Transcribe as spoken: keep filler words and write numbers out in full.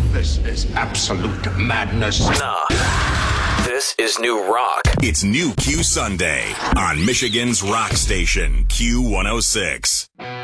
This is absolute madness. Nah. This is new rock. It's New Q Sunday on Michigan's rock station, Q one oh six.